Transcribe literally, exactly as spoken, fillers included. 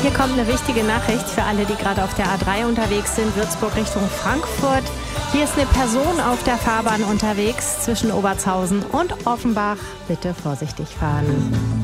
hier kommt eine wichtige Nachricht für alle, die gerade auf der A drei unterwegs sind, Würzburg Richtung Frankfurt. Hier ist eine Person auf der Fahrbahn unterwegs zwischen Obertshausen und Offenbach. Bitte vorsichtig fahren.